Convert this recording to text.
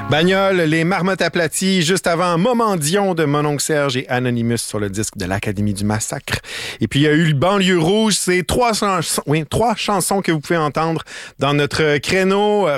Bagnole, les marmottes aplaties, juste avant Moment Dion de Mon Oncle Serge et Anonymous sur le disque de l'Académie du Massacre. Et puis, il y a eu le Banlieue Rouge. C'est trois chansons que vous pouvez entendre dans notre créneau